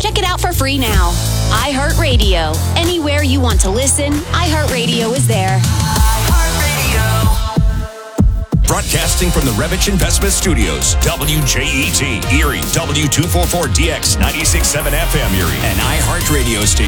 Check it out for free now. iHeartRadio. Anywhere you want to listen, iHeartRadio is there. Broadcasting from the Revich Investment Studios, WJET, Erie, W244DX, 96.7 FM, Erie, and iHeartRadio station.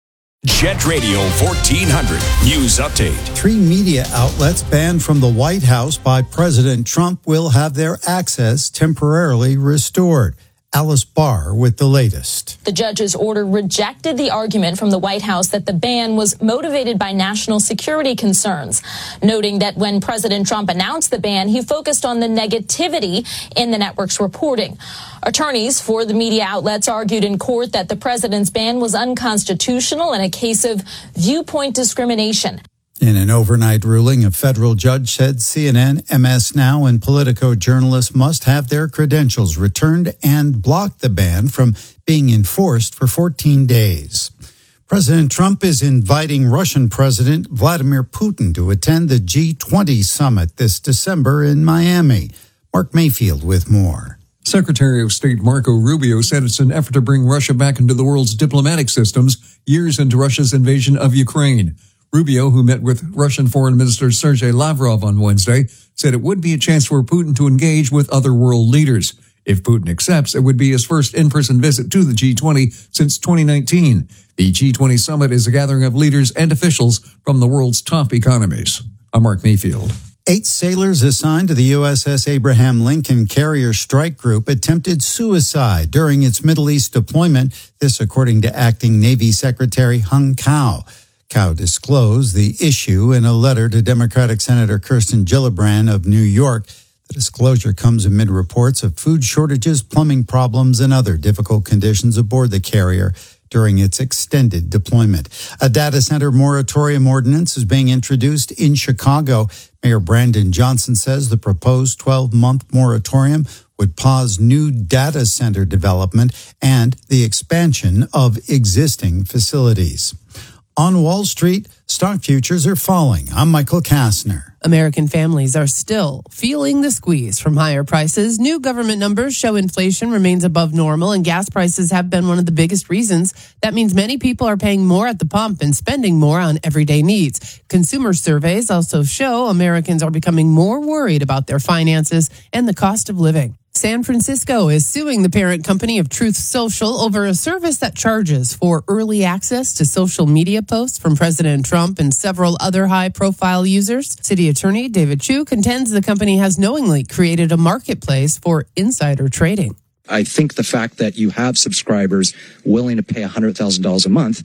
Jet Radio 1400 News Update. 3 media outlets banned from the White House by President Trump will have their access temporarily restored. Alice Barr with the latest. The judge's order rejected the argument from the White House that the ban was motivated by national security concerns, noting that when President Trump announced the ban, he focused on the negativity in the network's reporting. Attorneys for the media outlets argued in court that the president's ban was unconstitutional and a case of viewpoint discrimination. In an overnight ruling, a federal judge said CNN, MS Now, and Politico journalists must have their credentials returned and block the ban from being enforced for 14 days. President Trump is inviting Russian President Vladimir Putin to attend the G20 summit this December in Miami. Mark Mayfield with more. Secretary of State Marco Rubio said it's an effort to bring Russia back into the world's diplomatic systems years into Russia's invasion of Ukraine. Rubio, who met with Russian Foreign Minister Sergei Lavrov on Wednesday, said it would be a chance for Putin to engage with other world leaders. If Putin accepts, it would be his first in-person visit to the G20 since 2019. The G20 summit is a gathering of leaders and officials from the world's top economies. I'm Mark Mayfield. 8 sailors assigned to the USS Abraham Lincoln Carrier Strike Group attempted suicide during its Middle East deployment, this according to Acting Navy Secretary Hung Cao. Cao disclosed the issue in a letter to Democratic Senator Kirsten Gillibrand of New York. The disclosure comes amid reports of food shortages, plumbing problems, and other difficult conditions aboard the carrier during its extended deployment. A data center moratorium ordinance is being introduced in Chicago. Mayor Brandon Johnson says the proposed 12-month moratorium would pause new data center development and the expansion of existing facilities. On Wall Street, stock futures are falling. I'm Michael Kastner. American families are still feeling the squeeze from higher prices. New government numbers show inflation remains above normal, and gas prices have been one of the biggest reasons. That means many people are paying more at the pump and spending more on everyday needs. Consumer surveys also show Americans are becoming more worried about their finances and the cost of living. San Francisco is suing the parent company of Truth Social over a service that charges for early access to social media posts from President Trump and several other high-profile users. City Attorney David Chu contends the company has knowingly created a marketplace for insider trading. I think the fact that you have subscribers willing to pay $100,000 a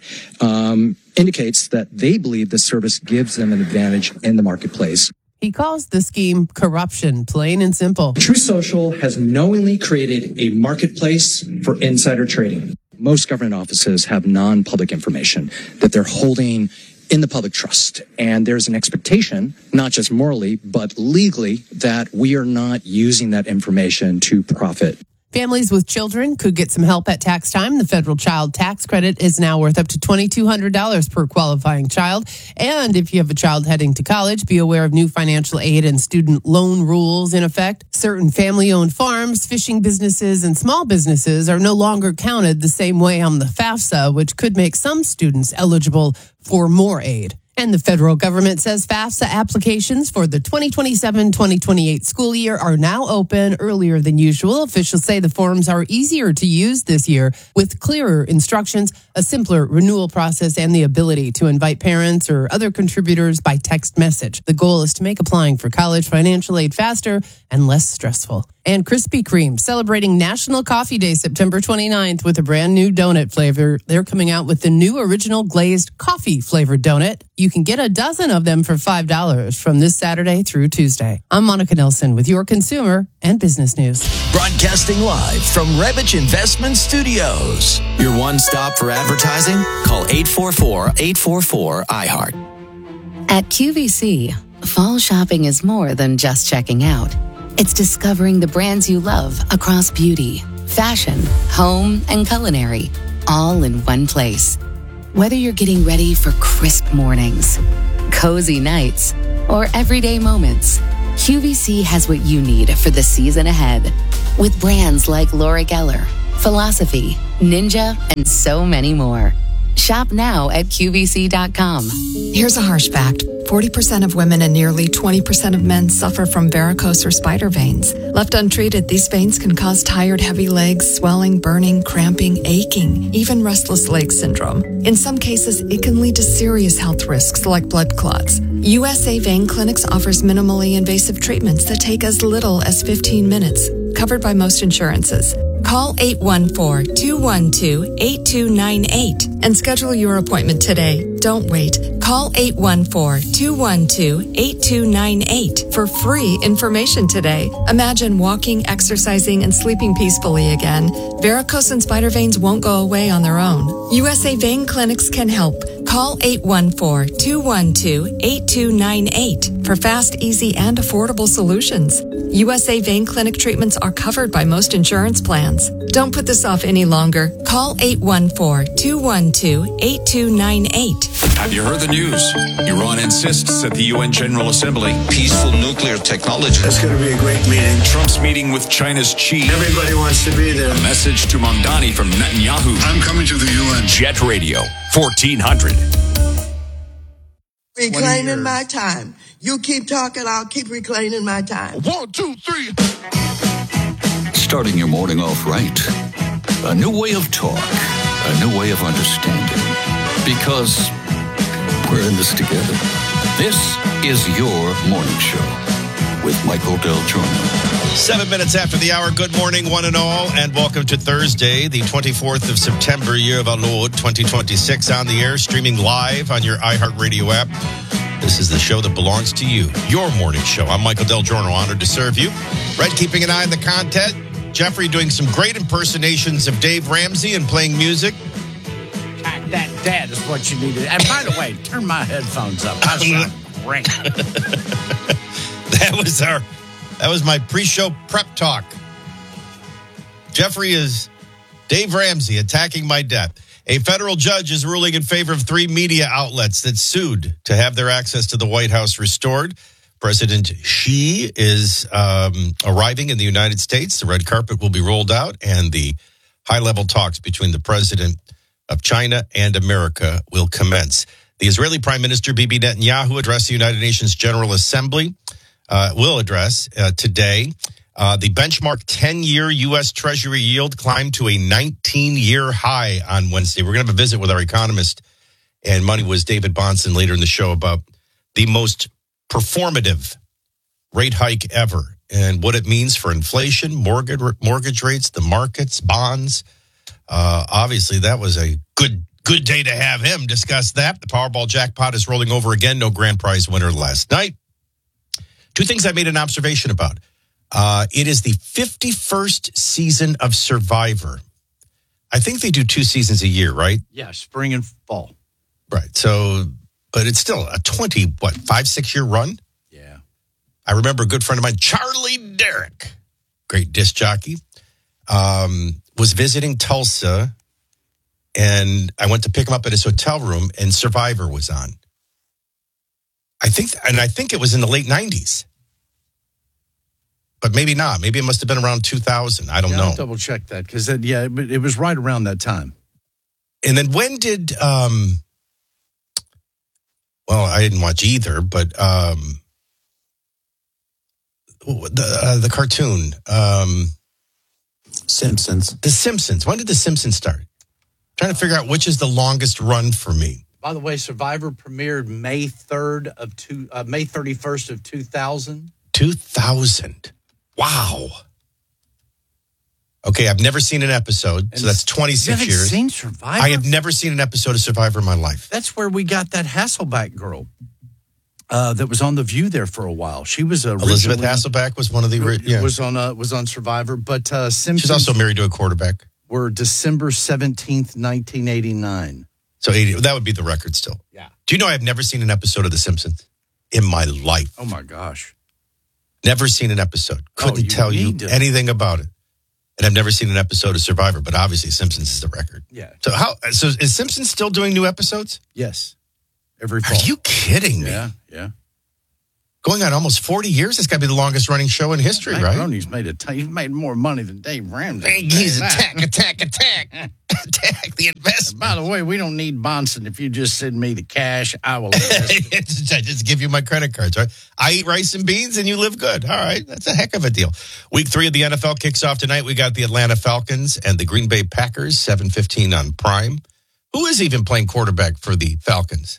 month indicates that they believe the service gives them an advantage in the marketplace. He calls the scheme corruption, plain and simple. Truth Social has knowingly created a marketplace for insider trading. Most government offices have non-public information that they're holding in the public trust. And there's an expectation, not just morally, but legally, that we are not using that information to profit. Families with children could get some help at tax time. The federal child tax credit is now worth up to $2,200 per qualifying child. And if you have a child heading to college, be aware of new financial aid and student loan rules in effect. Certain family-owned farms, fishing businesses, and small businesses are no longer counted the same way on the FAFSA, which could make some students eligible for more aid. And the federal government says FAFSA applications for the 2027-2028 school year are now open earlier than usual. Officials say the forms are easier to use this year with clearer instructions, a simpler renewal process, and the ability to invite parents or other contributors by text message. The goal is to make applying for college financial aid faster and less stressful. And Krispy Kreme celebrating National Coffee Day September 29th with a brand new donut flavor. They're coming out with the new original glazed coffee flavored donut. You can get a dozen of them for $5 from this Saturday through Tuesday. I'm Monica Nelson with your consumer and business news. Broadcasting live from Revich Investment Studios. Your one-stop for advertising? Call 844-844-iHeart. At QVC, fall shopping is more than just checking out. It's discovering the brands you love across beauty, fashion, home, and culinary, all in one place. Whether you're getting ready for crisp mornings, cozy nights, or everyday moments, QVC has what you need for the season ahead. With brands like Laura Geller, philosophy, ninja, and so many more. Shop now at QVC.com. Here's a harsh fact. 40% of women and nearly 20% of men suffer from varicose or spider veins. Left untreated, these veins can cause tired, heavy legs, swelling, burning, cramping, aching, even restless leg syndrome. In some cases, it can lead to serious health risks like blood clots. USA Vein Clinics offers minimally invasive treatments that take as little as 15 minutes, covered by most insurances. Call 814-212-8298 and schedule your appointment today. Don't wait. Call 814-212-8298 for free information today. Imagine walking, exercising, and sleeping peacefully again. Varicose and spider veins won't go away on their own. USA Vein Clinics can help. Call 814-212-8298 for fast, easy, and affordable solutions. USA Vein Clinic treatments are covered by most insurance plans. Don't put this off any longer. Call 814-212-8298. Have you heard the news? Iran insists at the UN General Assembly. Peaceful nuclear technology. That's going to be a great meeting. Trump's meeting with China's Xi. Everybody wants to be there. A message to Mamdani from Netanyahu. I'm coming to the UN. Jet Radio, 1400. Reclaiming my time. You keep talking, I'll keep reclaiming my time. 1, 2, 3. Starting your morning off right. A new way of talk. A new way of understanding. Because we're in this together. This is your morning show with Michael Del Giorno. 7 minutes after the hour. Good morning, one and all, and welcome to Thursday, the 24th of September, year of our Lord, 2026, on the air, streaming live on your iHeartRadio app. This is the show that belongs to you, your morning show. I'm Michael Del Giorno, honored to serve you. Red keeping an eye on the content. Jeffrey doing some great impersonations of Dave Ramsey and playing music. That is what you needed. And by the way, turn my headphones up. I sound great. That was my pre-show prep talk. Jeffrey is Dave Ramsey attacking my death. A federal judge is ruling in favor of 3 media outlets that sued to have their access to the White House restored. President Xi is arriving in the United States. The red carpet will be rolled out, and the high-level talks between the president of China and America will commence. The Israeli Prime Minister Bibi Netanyahu addressed the United Nations General Assembly, will address today. The benchmark 10-year U.S. Treasury yield climbed to a 19-year high on Wednesday. We're going to have a visit with our economist and Money Whiz David Bahnsen later in the show about the most performative rate hike ever and what it means for inflation, mortgage rates, the markets, bonds. Obviously, that was a good day to have him discuss that. The Powerball jackpot is rolling over again. No grand prize winner last night. 2 things I made an observation about. It is the 51st season of Survivor. I think they do 2 seasons a year, right? Yeah, spring and fall. Right. So, but it's still a 5-6 year run? Yeah. I remember a good friend of mine, Charlie Derrick, great disc jockey, was visiting Tulsa, and I went to pick him up at his hotel room, and Survivor was on. I think it was in the late 90s. But maybe not. Maybe it must have been around 2000. I don't know. I'll double check that because, it was right around that time. And then when did, well, I didn't watch either, but the cartoon. Simpsons. The Simpsons. When did The Simpsons start? Trying to figure out which is the longest run for me. By the way, Survivor premiered May 31st of 2000. 2000. Wow. Okay, I've never seen an episode, so that's 26 years. You haven't seen Survivor? I have never seen an episode of Survivor in my life. That's where we got that Hasselbeck girl that was on The View there for a while. She was Elizabeth Hasselbeck was one of the was on Survivor, but Simpsons. She's also married to a quarterback. Were December 17th, 1989. So 80, that would be the record still. Yeah. Do you know I've never seen an episode of The Simpsons in my life? Oh my gosh. Never seen an episode. Couldn't tell you anything about it. And I've never seen an episode of Survivor, but obviously Simpsons is the record. Yeah. So is Simpsons still doing new episodes? Yes. Every fall. Are you kidding me? Yeah. Going on almost 40 years. It's got to be the longest running show in history, right? Macaroni's he's made more money than Dave Ramsey. He's attack the investment. By the way, we don't need Bonson. If you just send me the cash, I will invest it. I just give you my credit cards, right? I eat rice and beans and you live good. All right. That's a heck of a deal. Week 3 of the NFL kicks off tonight. We got the Atlanta Falcons and the Green Bay Packers, 7:15 on Prime. Who is even playing quarterback for the Falcons?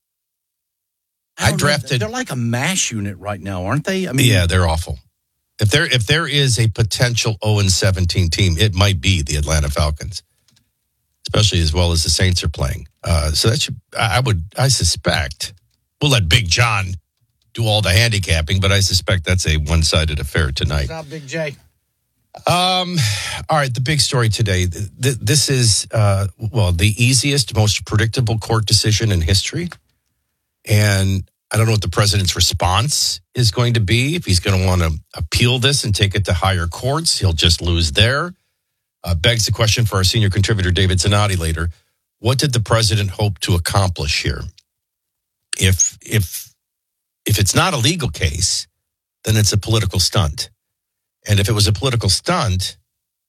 I drafted. They're like a MASH unit right now, aren't they? I mean, yeah, they're awful. If there is a potential 0-17 team, it might be the Atlanta Falcons, especially as well as the Saints are playing. So that should, I suspect, we'll let Big John do all the handicapping, but I suspect that's a one-sided affair tonight. What's up, Big J? All right, the big story today. This is the easiest, most predictable court decision in history. And I don't know what the president's response is going to be. If he's going to want to appeal this and take it to higher courts, he'll just lose there. Begs the question for our senior contributor, David Zanotti, later. What did the president hope to accomplish here? If it's not a legal case, then it's a political stunt. And if it was a political stunt,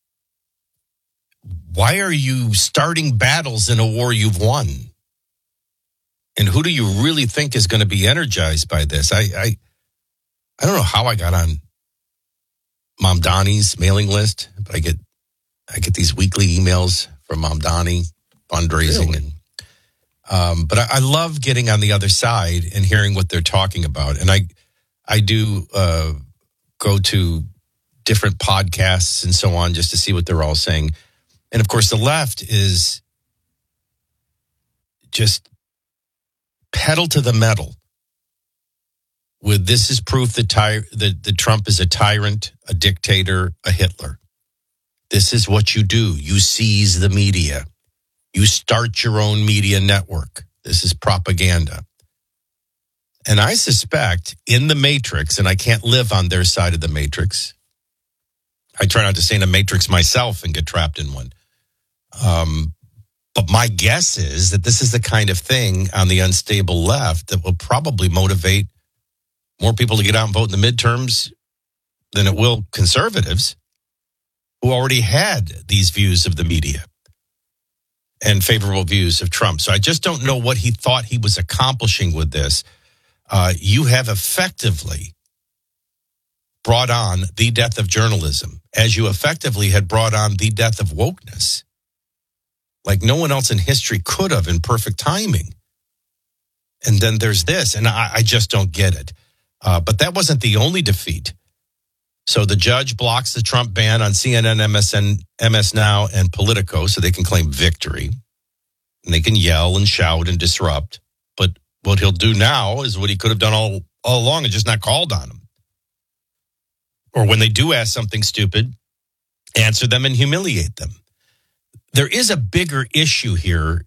why are you starting battles in a war you've won? And who do you really think is going to be energized by this? I don't know how I got on Mamdani's mailing list, but I get these weekly emails from Mamdani fundraising, really? But I love getting on the other side and hearing what they're talking about. And I do go to different podcasts and so on just to see what they're all saying. And of course, the left is just pedal to the metal with this is proof that Trump is a tyrant, a dictator, a Hitler. This is what you do. You seize the media. You start your own media network. This is propaganda. And I suspect in the Matrix, and I can't live on their side of the Matrix. I try not to stay in a Matrix myself and get trapped in one. But my guess is that this is the kind of thing on the unstable left that will probably motivate more people to get out and vote in the midterms than it will conservatives who already had these views of the media and favorable views of Trump. So I just don't know what he thought he was accomplishing with this. You have effectively brought on the death of journalism, as you effectively had brought on the death of wokeness. Like no one else in history could have in perfect timing. And then there's this, and I just don't get it. But that wasn't the only defeat. So the judge blocks the Trump ban on CNN, MSN, MS Now, and Politico so they can claim victory. And they can yell and shout and disrupt. But what he'll do now is what he could have done all along and just not called on them. Or when they do ask something stupid, answer them and humiliate them. There is a bigger issue here.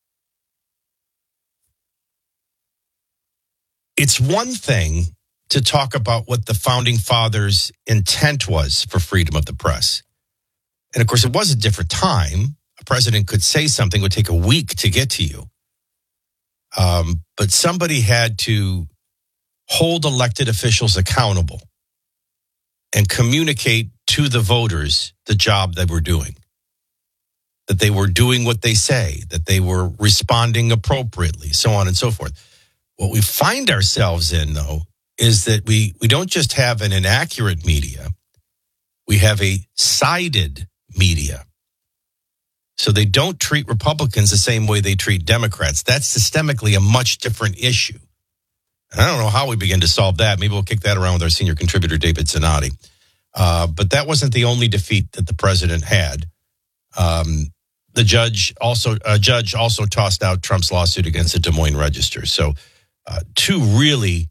It's one thing to talk about what the founding fathers' intent was for freedom of the press. And of course, it was a different time. A president could say something, would take a week to get to you. But somebody had to hold elected officials accountable and communicate to the voters the job they were doing. That they were doing what they say, that they were responding appropriately, so on and so forth. What we find ourselves in, though, is that we don't just have an inaccurate media, we have a sided media. So they don't treat Republicans the same way they treat Democrats. That's systemically a much different issue. And I don't know how we begin to solve that. Maybe we'll kick that around with our senior contributor, David Zanotti. But that wasn't the only defeat that the president had. The judge also tossed out Trump's lawsuit against the Des Moines Register. So two really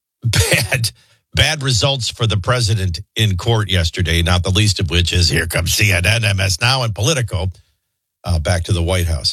bad results for the president in court yesterday, not the least of which is here comes CNN, MS Now, and Politico back to the White House.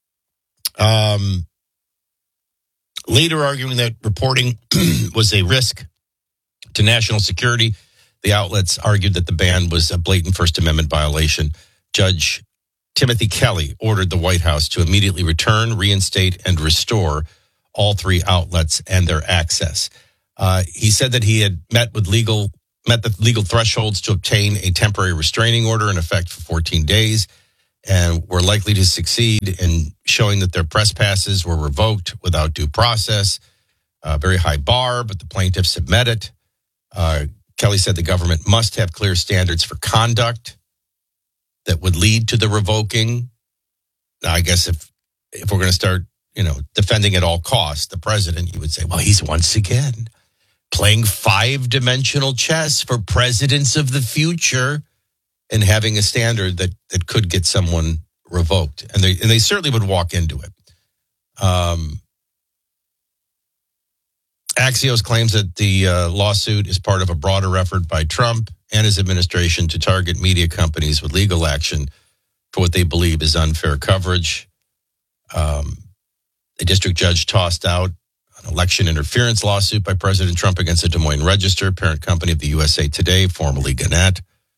Later arguing that reporting was a risk to national security, the outlets argued that the ban was a blatant First Amendment violation. Judge Timothy Kelly ordered the White House to immediately return, reinstate, and restore all three outlets and their access. He said that he had met the legal thresholds to obtain a temporary restraining order in effect for 14 days and were likely to succeed in showing that their press passes were revoked without due process. Very high bar, but the plaintiffs have met it. Kelly said the government must have clear standards for conduct that would lead to the revoking. Now, I guess if we're going to start, defending at all costs the president, you would say, well, he's once again playing 5-dimensional chess for presidents of the future and having a standard that could get someone revoked. And they certainly would walk into it. Axios claims that the lawsuit is part of a broader effort by Trump and his administration to target media companies with legal action for what they believe is unfair coverage. The district judge tossed out an election interference lawsuit by President Trump against the Des Moines Register, parent company of the USA Today, formerly Gannett.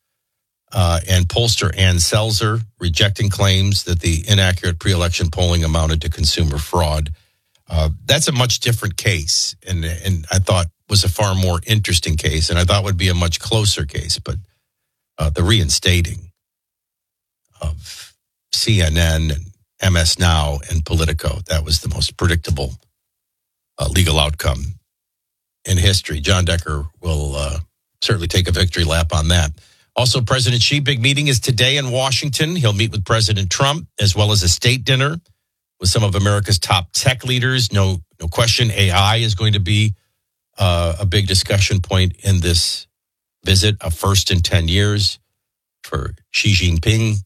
And pollster Ann Selzer rejecting claims that the inaccurate pre-election polling amounted to consumer fraud. That's a much different case, and I thought was a far more interesting case, and I thought would be a much closer case. But the reinstating of CNN and MS Now and Politico, that was the most predictable legal outcome in history. John Decker will certainly take a victory lap on that. Also, President Xi, big meeting is today in Washington. He'll meet with President Trump, as well as a state dinner with some of America's top tech leaders. No question, AI is going to be a big discussion point in this visit, a first in 10 years for Xi Jinping.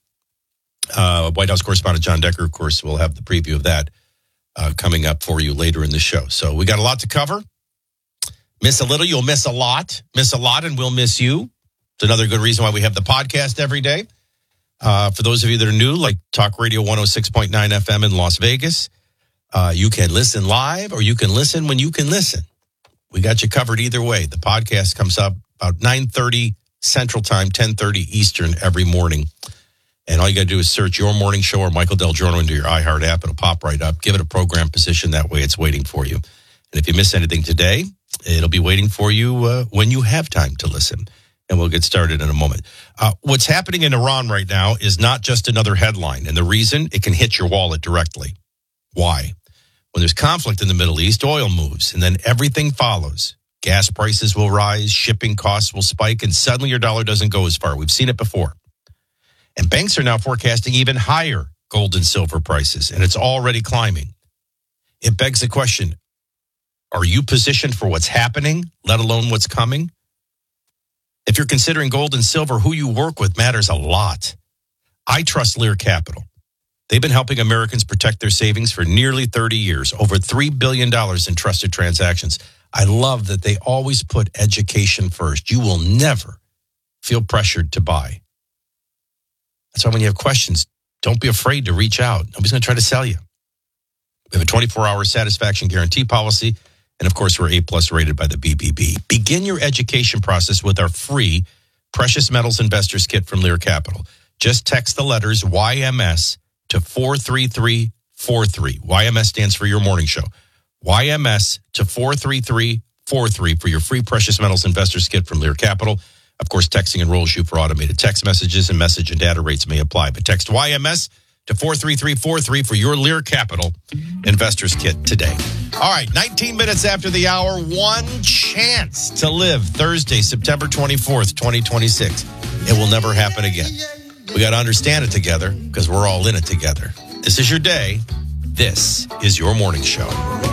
White House correspondent John Decker, of course, will have the preview of that coming up for you later in the show. So we got a lot to cover. Miss a little, you'll miss a lot. Miss a lot, and we'll miss you. It's another good reason why we have the podcast every day. For those of you that are new, like Talk Radio 106.9 FM in Las Vegas, you can listen live or you can listen when you can listen. We got you covered either way. The podcast comes up about 9:30 Central Time, 10:30 Eastern every morning. And all you got to do is search Your Morning Show or Michael Del Giorno into your iHeart app. It'll pop right up. Give it a program position. That way it's waiting for you. And if you miss anything today, it'll be waiting for you when you have time to listen. And we'll get started in a moment. What's happening in Iran right now is not just another headline. And the reason, it can hit your wallet directly. Why? When there's conflict in the Middle East, oil moves, and then everything follows. Gas prices will rise, shipping costs will spike, and suddenly your dollar doesn't go as far. We've seen it before. And banks are now forecasting even higher gold and silver prices, and it's already climbing. It begs the question, are you positioned for what's happening, let alone what's coming? If you're considering gold and silver, who you work with matters a lot. I trust Lear Capital. They've been helping Americans protect their savings for nearly 30 years, over $3 billion in trusted transactions. I love that they always put education first. You will never feel pressured to buy. That's why when you have questions, don't be afraid to reach out. Nobody's going to try to sell you. We have a 24-hour satisfaction guarantee policy. And, of course, we're A+ rated by the BBB. Begin your education process with our free Precious Metals Investors Kit from Lear Capital. Just text the letters YMS to 43343. YMS stands for Your Morning Show. YMS to 43343 for your free Precious Metals Investors Kit from Lear Capital. Of course, texting enrolls you for automated text messages, and message and data rates may apply. But text YMS to 43343 for your Lear Capital Investors Kit today. All right, 19 minutes after the hour, one chance to live Thursday, September 24th, 2026. It will never happen again. We got to understand it together because we're all in it together. This is your day. This is Your Morning Show.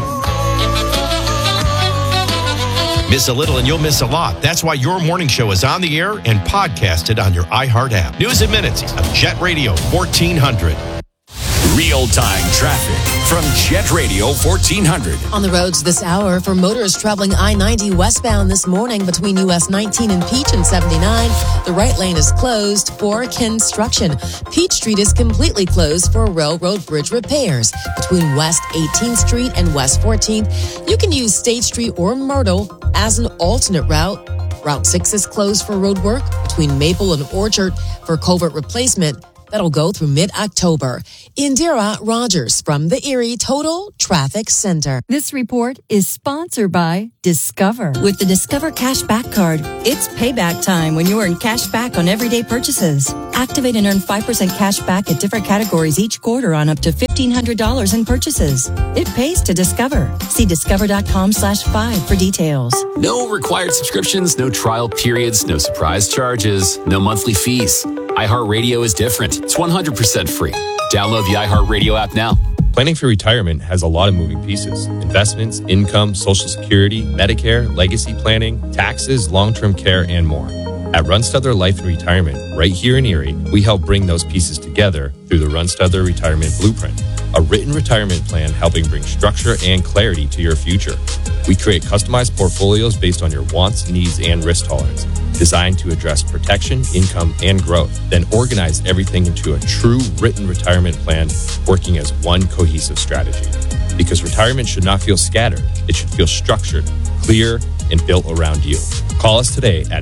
Miss a little and you'll miss a lot. That's why Your Morning Show is on the air and podcasted on your iHeart app. News and Minutes of Jet Radio 1400. Real-time traffic from Jet Radio 1400. On the roads this hour for motorists traveling I-90 westbound this morning between US 19 and Peach and 79. The right lane is closed for construction. Peach Street is completely closed for railroad bridge repairs. Between West 18th Street and West 14th, you can use State Street or Myrtle as an alternate route. Route 6 is closed for road work between Maple and Orchard for culvert replacement. That'll go through mid-October. Indira Rogers from the Erie Total Traffic Center. This report is sponsored by Discover. With the Discover Cashback Card, it's payback time when you earn cash back on everyday purchases. Activate and earn 5% cash back at different categories each quarter on up to $1,500 in purchases. It pays to Discover. See discover.com/5 for details. No required subscriptions, no trial periods, no surprise charges, no monthly fees. iHeartRadio is different. It's 100% free. Download the iHeartRadio app now. Planning for retirement has a lot of moving pieces. Investments, income, Social Security, Medicare, legacy planning, taxes, long-term care, and more. At Runstuther Life and Retirement, right here in Erie, we help bring those pieces together through the Runstuther Retirement Blueprint, a written retirement plan helping bring structure and clarity to your future. We create customized portfolios based on your wants, needs, and risk tolerance, designed to address protection, income, and growth, then organize everything into a true written retirement plan working as one cohesive strategy. Because retirement should not feel scattered. It should feel structured, clear, and built around you. Call us today at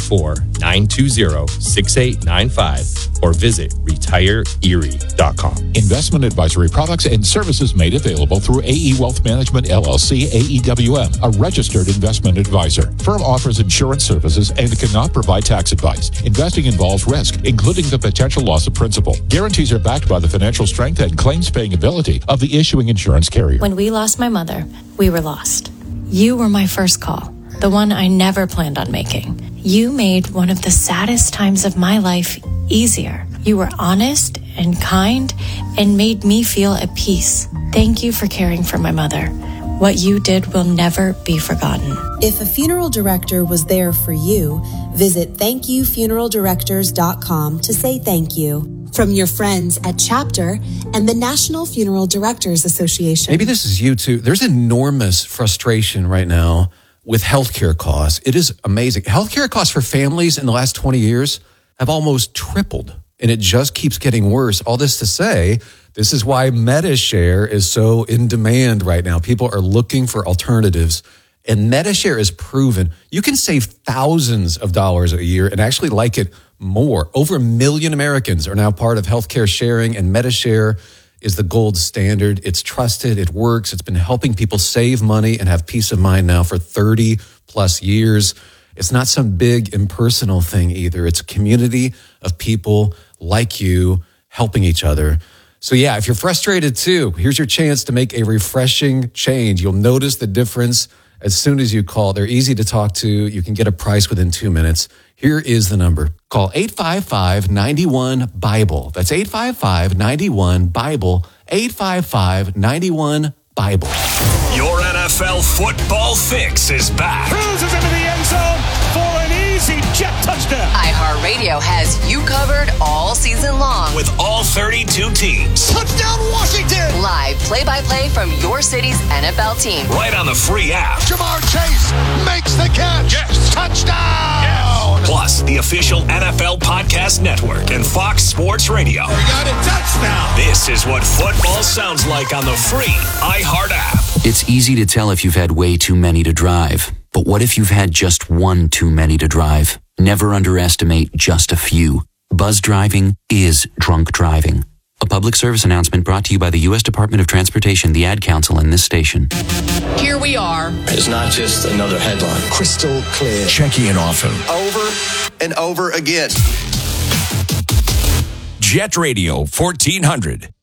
814-920-6895 or visit retireerie.com. Investment advisory products and services made available through AE Wealth Management, LLC, AEWM, a registered investment advisor. Firm offers insurance services and cannot provide tax advice. Investing involves risk, including the potential loss of principal. Guarantees are backed by the financial strength and claims-paying ability of the issuing insurance carrier. When we lost my mother, we were lost. You were my first call, the one I never planned on making. You made one of the saddest times of my life easier. You were honest and kind and made me feel at peace. Thank you for caring for my mother. What you did will never be forgotten. If a funeral director was there for you, visit thankyoufuneraldirectors.com to say thank you. From your friends at Chapter and the National Funeral Directors Association. Maybe this is you too. There's enormous frustration right now with healthcare costs. It is amazing. Healthcare costs for families in the last 20 years have almost tripled, and it just keeps getting worse. All this to say, this is why MediShare is so in demand right now. People are looking for alternatives, and MediShare is proven you can save thousands of dollars a year and actually like it more. Over 1 million Americans are now part of healthcare sharing, and MediShare is the gold standard. It's trusted. It works. It's been helping people save money and have peace of mind now for 30 plus years. It's not some big impersonal thing either. It's a community of people like you helping each other. So yeah, if you're frustrated too, here's your chance to make a refreshing change. You'll notice the difference as soon as you call. They're easy to talk to. You can get a price within 2 minutes. Here is the number. Call 855-91-BIBLE. That's 855-91-BIBLE. 855-91-BIBLE. Your NFL football fix is back. Cruises into the end zone for an easy jet touchdown. iHeartRadio has you covered all season long. With all 32 teams. Touchdown Washington. Live play-by-play from your city's NFL team. Right on the free app. Ja'Marr Chase makes the catch. Yes. Touchdown. Yes. Plus, the official NFL Podcast Network and Fox Sports Radio. We got a touchdown. This is what football sounds like on the free iHeart app. It's easy to tell if you've had way too many to drive. But what if you've had just one too many to drive? Never underestimate just a few. Buzz driving is drunk driving. A public service announcement brought to you by the U.S. Department of Transportation, the Ad Council, and this station. Here we are. It's not just another headline. Crystal clear. Checking in often. Over and over again. Jet Radio 1400.